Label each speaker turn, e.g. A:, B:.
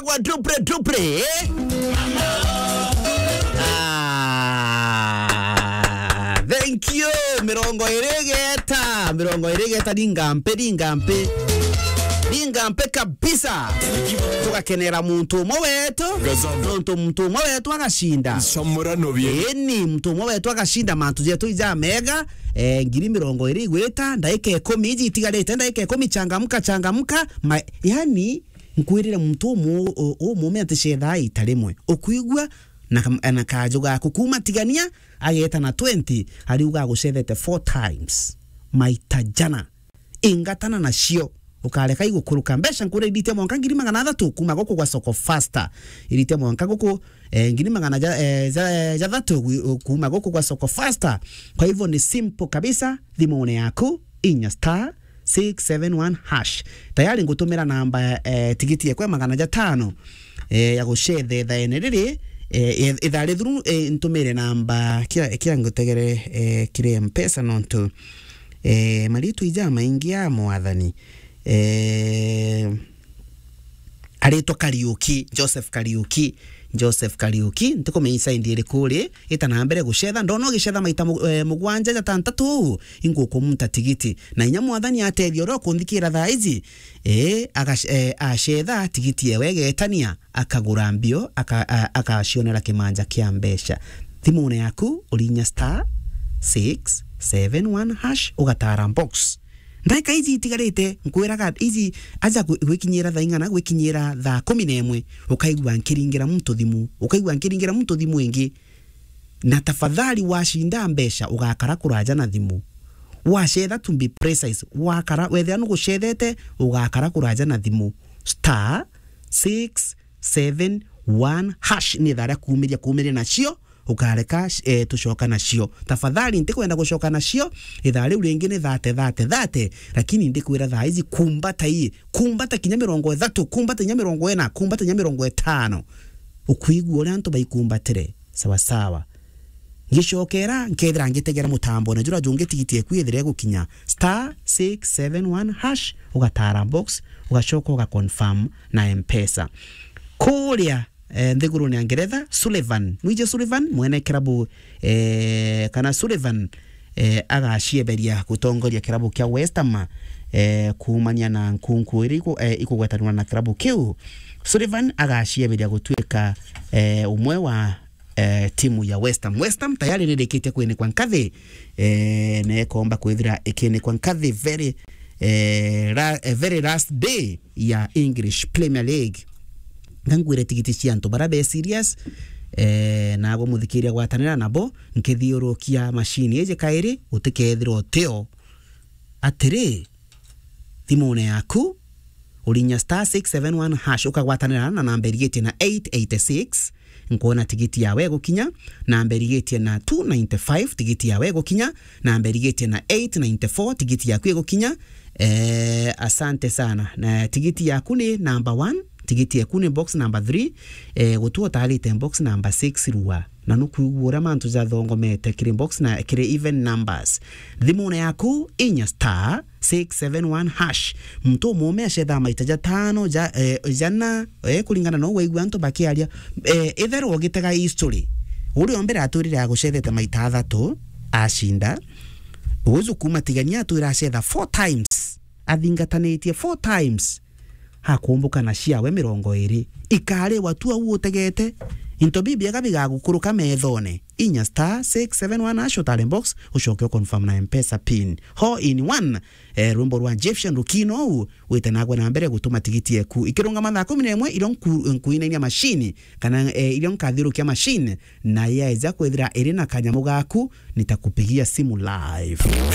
A: Kwa dupre. Thank you. Mirongo iregeta dingampe kabisa. Tukakenera muntu umwe wetu. Muntu umwe wetu agashinda.
B: Samurano bye.
A: Ni muntu umwe wetu agashinda mantu je tuija mega. Ngiri mirongo irigweta ndaike 10 iji itigarete ndaike 10 changamuka. Yani nkwirire muntu umumente shedha itarimwe. Okuigwa na kajoga kukuma tigania ageta na 20 hari uga gucethete 4 times maitajana ingatana na cio ukareka igukuruka mbesha nkure irite monka ngiri 300 kuma goko kwa soko faster irite monka goko ngiri 300 za thatu kuma goko kwa soko faster. Kwa hivyo ni simple kabisa, thimone yaku inya star 671 hash tayari ngutumira namba tigiti yakwe 500 ya gucethe thaene riri idhari thuru ntumire namba kira ngutegere kire mpesa nonto malitu ijama ingia mwathani areto Joseph Kariuki ntiko meisa indire kuri itana mbere gucetha ndono gicetha maita mugwanja ja tantatu inguko munta tigiti na inya mwathani atethio ro kunthikira thaizi acetha tigiti yewe getania akagura mbio akacionera kimanja kia mbesha. Thimune yaku ulinya star 671 hash ugatara box ndaika izi itigarete nkwiraga izi aja gwikinyira tha ingana gwikinyira tha 11 ukaigwa nkiringira muntu thimu ingi na tafadhali washinda mbesha ugakara kuraja na thimu wacetha to be precise wakara wethe anu gucethete ugakara kuraja na thimu star 671 hash ni thara kumiria nacio ukareka tucoka nacio. Tafadhali ndikwenda gucoka nacio ithari uringi ni 30 lakini ndikwira thaa izi kumbata kinya 30 kumbata nya 40 kumbata nya 50 ukuigwa uri antu baikumbatire sawa ngicokera nkethira ngitegera mutambo na jura jungi tigiti kwithire gukinya star 671 hash ugatara box ugacoka ugaconfirm na mpesa kuria nthiguru ni Ngeretha. Sullivan mwene kirabu kana Sullivan agacieberia gutongoria kirabu kia West Ham kumania na nkunku iriku ikugwetanwa na kirabu kiu. Sullivan agacieberia gutuika umwe wa timu ya West Ham tayari nirikite kwene kwa nkathi ne komba kwithira ikene kwa nkathi very last day ya English Premier League. Ngangwire tigiti cia antu barabe serious nabo muthikiria gwatanira nabo nkithiurukia machine eje kairi utikethirwo teo atiri thimune yaku ulinya star 671 hash ukagwatanira na namba irigite na 886 nkona tigiti yawe gukinya namba irigite na 295 tigiti yawe gukinya namba irigite na 894 tigiti yaku gukinya asante sana na tigiti yaku ni number 1 tigiti yaku ni box number 3 gutuo talite box number 6 ruwa na nukuigura mantu za thongomete kiri box na kiri even numbers thimune yaku inya star 671 hash mtu mume acetha maitaja 5 jana kulingana no weigwa antu bakiaria ethero gitega history uri ombere aturire agucethete maita 3 ashinda uzu kuma tigania aturira acetha 4 times athingatanitie 4 times hakumbuka na ciawe 20 ikare watu au utegete into bibia gabiga gukuruka methone inya star 671 asho talent box ushoke confirm na mpesa pin ho in one rumbo rwa Egyptian rukino wetanagwa na mbere gutuma tigiti yaku ikirunga mathaa 11 iron kuinania machine kana iron kathirukia machine na yaiza kwethira irina kanyamu gaku nitakupigia simu live.